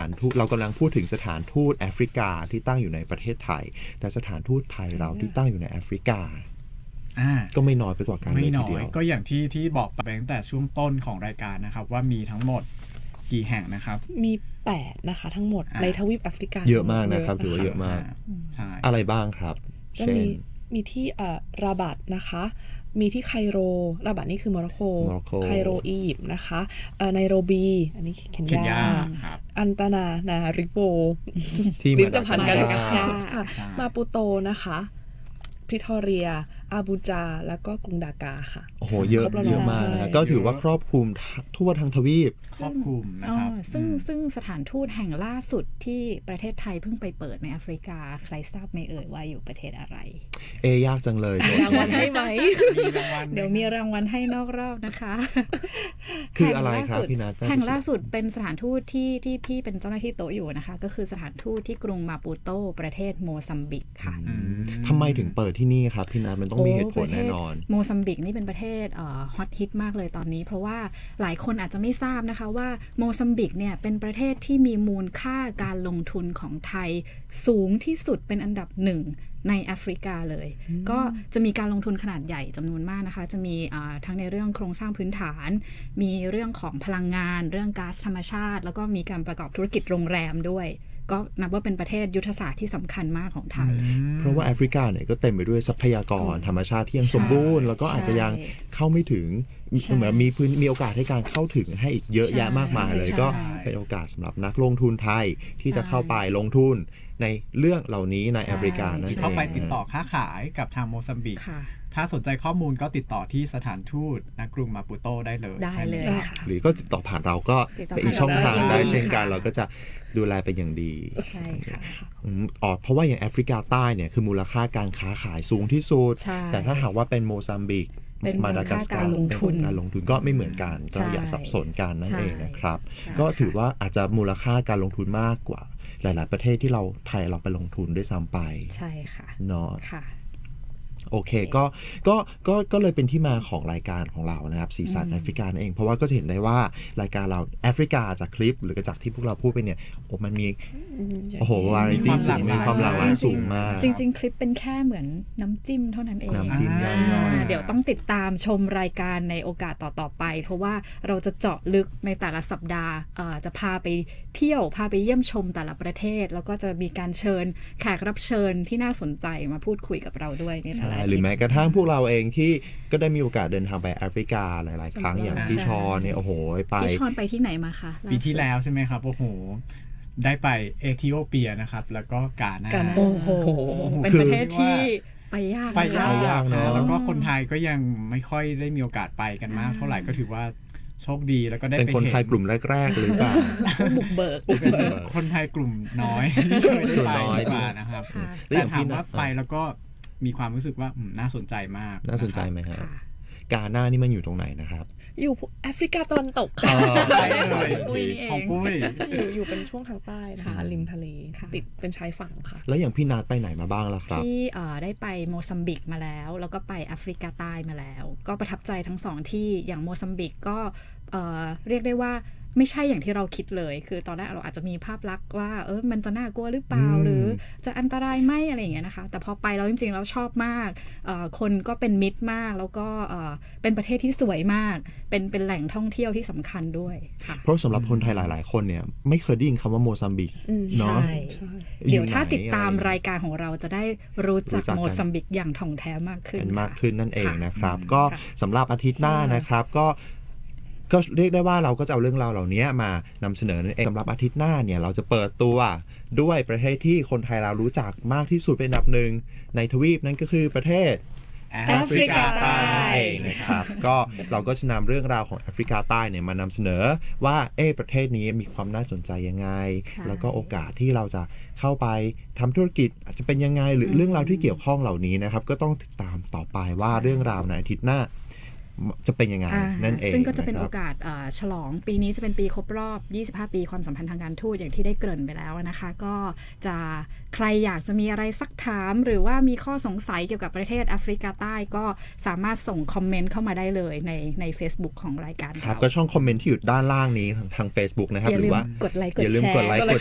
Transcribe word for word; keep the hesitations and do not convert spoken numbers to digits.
านทูตเรากำลังพูดถึงสถานทูตแอฟริกาที่ตั้งอยู่ในประเทศไทยแต่สถานทูตไทยเราที่ตั้งอยู่ในแอฟริกาก็ไม่น้อยไปกว่ากันเลยทีเดียวก็อย่างที่ที่บอกไปตั้งแต่ช่วงต้นของรายการนะครับว่ามีทั้งหมดกี่แห่งนะครับมีแปดนะคะทั้งหมดในทวีปแอฟริกาเยอะมากนะครับถือว่าเยอะมากอะไรบ้างครับจะมีมีที่เอ่อราบัตนะคะมีที่ไคโรราบัตนี่คือโมร็อกโกไคโรอียิปต์นะคะเอ่อไนโรบีอันนี้เคนยาอันตานานาริโวที่ลิ้นจะพันกันค่ะมาปูโตนะคะพริทอเรียอาบูจาแล้วก็กรุงดากาค่ะโอ้โหเยอะเยอะมากนะก็ถือว่าครอบคลุมทั่วทั้งทวีปครอบคลุมนะครับซึ่งซึ่งสถานทูตแห่งล่าสุดที่ประเทศไทยเพิ่งไปเปิดในแอฟริกาใครทราบไหมเอ่ยว่าอยู่ประเทศอะไรเอยากจังเลยรางวัลให้ไหมเดี๋ยวมีรางวัลให้นอกรอบนะคะคืออะไรครับพี่นัทแห่งล่าสุดเป็นสถานทูตที่ที่พี่เป็นเจ้าหน้าที่โต๊ะอยู่นะคะก็คือสถานทูตที่กรุงมาปูโตประเทศโมซัมบิกค่ะทำไมถึงเปิดที่นี่ครับพี่นัทมันต้องมีเหตุผลแน่นอนโมซัมบิกนี่เป็นประเทศฮอตฮิตมากเลยตอนนี้เพราะว่าหลายคนอาจจะไม่ทราบนะคะว่าโมซัมบิกเนี่ยเป็นประเทศที่มีมูลค่าการลงทุนของไทยสูงที่สุดเป็นอันดับหนึ่งในแอฟริกาเลยก็จะมีการลงทุนขนาดใหญ่จำนวนมากนะคะจะมีทั้งในเรื่องโครงสร้างพื้นฐานมีเรื่องของพลังงานเรื่องก๊าซธรรมชาติแล้วก็มีการประกอบธุรกิจโรงแรมด้วยก็นับว่าเป็นประเทศยุทธศาสตร์ที่สำคัญมากของไทยเพราะว่าแอฟริกาเนี่ยก็เต็มไปด้วยทรัพยากรธรรมชาติที่ยังสมบูรณ์แล้วก็อาจจะยังเข้าไม่ถึงเหมือนมีพื้นมีโอกาสให้การเข้าถึงให้อีกเยอะแยะมากมายเลยก็เป็นโอกาสสำหรับนักลงทุนไทยที่จะเข้าไปลงทุนในเรื่องเหล่านี้ในแอฟริกานั่นเองเข้าไปติดต่อค้าขายกับทางโมซัมบิกถ้าสนใจข้อมูลก็ติดต่อที่สถานทูตณกรุงมาปูโตได้เลยได้เลยค่ะหรือก็ติดต่อผ่านเราก็เป็นอีกช่องทางได้เช่นกันเราก็จะดูแลเป็นอย่างดีใช่ค่ะอ๋อเพราะว่าอย่างแอฟริกาใต้เนี่ยคือมูลค่าการค้าขายสูงที่สุดแต่ถ้าหากว่าเป็นโมซัมบิกมาดากัสการลงทุนการลงทุนก็ไม่เหมือนกันก็อย่าสับสนกันนั่นเองนะครับก็ถือว่าอาจจะมูลค่าการลงทุนมากกว่าหลายๆประเทศที่เราไทยเราไปลงทุนด้วยซ้ำไปใช่ค่ะเนาะค่ะโอเคก็ก็ก็ก็เลยเป็นที่มาของรายการของเรานะครับสีสันแอฟริกาเองเพราะว่าก็จะเห็นได้ว่ารายการเราแอฟริกาจากคลิปหรือจากที่พวกเราพูดไปเนี่ยโอ้มันมีโอ้โหวาไรตี้สูงมีความหลากหลายสูงมากจริงๆคลิปเป็นแค่เหมือนน้ำจิ้มเท่านั้นเองน้ำจิ้มย่อยๆเดี๋ยวต้องติดตามชมรายการในโอกาสต่อๆไปเพราะว่าเราจะเจาะลึกในแต่ละสัปดาห์จะพาไปเที่ยวพาไปเยี่ยมชมแต่ละประเทศแล้วก็จะมีการเชิญแขกรับเชิญที่น่าสนใจมาพูดคุยกับเราด้วยในแต่ละหรือแม้กระทั่งพวกเราเองที่ก็ได้มีโอกาสเดินทางไปแอฟริกาหลายๆครั้งอย่างพี่ชอนเนี่ยโอ้โหไปพี่ชอนไปที่ไหนมาคะปีที่แล้วใช่ไหมครับโอ้โหได้ไปเอธิโอเปียนะครับแล้วก็กานาโอ้โหเป็นประเทศที่ไปยากไปยากนะแล้วก็คนไทยก็ยังไม่ค่อยได้มีโอกาสไปกันมากเท่าไหร่ก็ถือว่าโชคดีแล้วก็ได้ไปเห็นเป็นคนไทยกลุ่มแรกๆหรือเปล่าบุกเบิกคนไทยกลุ่มน้อยที่เคยได้ไปดีกว่านะครับแต่ถามว่าไปแล้วก็มีความรู้สึกว่าน่าสนใจมากน่าสนใจไหมครับกาน่านี่มันอยู่ตรงไหนนะครับอยู่แอฟริกาตะวันตกค่ะปุ้ยนี่เองอยู่อยู่เป็นช่วงทางใต้นะคะริมทะเลติดเป็นชายฝั่งค่ะแล้วอย่างพี่นัทไปไหนมาบ้างล่ะครับที่ได้ไปโมซัมบิกมาแล้วแล้วก็ไปแอฟริกาใต้มาแล้วก็ประทับใจทั้งสองที่อย่างโมซัมบิกก็เรียกได้ว่าไม่ใช่อย่างที่เราคิดเลยคือตอนแรกเราอาจจะมีภาพลักษณ์ว่าเออมันจะน่ากลัวหรือเปล่าหรือจะอันตรายไหมอะไรอย่างเงี้ยนะคะแต่พอไปแล้วจริงๆเราชอบมากคนก็เป็นมิตรมากแล้วก็เป็นประเทศที่สวยมากเป็นเป็นแหล่งท่องเที่ยวที่สำคัญด้วยเพราะสำหรับคนไทยหลายๆคนเนี่ยไม่เคยได้ยินคำว่าโมซัมบิกเนาะเดี๋ยวถ้าติดตามรายการของเราจะได้รู้จักโมซัมบิกอย่างถ่องแท้มากขึ้นมากขึ้นนั่นเองนะครับก็สำหรับอาทิตย์หน้านะครับก็ก็เรียกได้ว่าเราก็จะเอาเรื่องราวเหล่านี้มานำเสนอนั่นเองสำหรับอาทิตย์หน้าเนี่ยเราจะเปิดตัวด้วยประเทศที่คนไทยเรารู้จักมากที่สุดเป็นอันดับหนึ่งในทวีปนั่นก็คือประเทศแอฟริกาใต้นะครับก็เราก็จะนำเรื่องราวของแอฟริกาใต้เนี่ยมานำเสนอว่าเอ๊ะประเทศนี้มีความน่าสนใจยังไงแล้วก็โอกาสที่เราจะเข้าไปทำธุรกิจอาจจะเป็นยังไงหรือเรื่องราวที่เกี่ยวข้องเหล่านี้นะครับก็ต้องติดตามต่อไปว่าเรื่องราวในอาทิตย์หน้าจะเป็นยังไงนั่นเองซึ่งก็จะเป็นโอกาสฉลองปีนี้จะเป็นปีครบรอบยี่สิบห้าปีความสัมพันธ์ทางการทูตอย่างที่ได้เกริ่นไปแล้วนะคะก็จะใครอยากจะมีอะไรซักถามหรือว่ามีข้อสงสัยเกี่ยวกับประเทศแอฟริกาใต้ก็สามารถส่งคอมเมนต์เข้ามาได้เลยในใน Facebook ของรายการครับก็ช่องคอมเมนต์ที่อยู่ด้านล่างนี้ทาง Facebook นะครับหรือว่ากดไลค์กดแชร์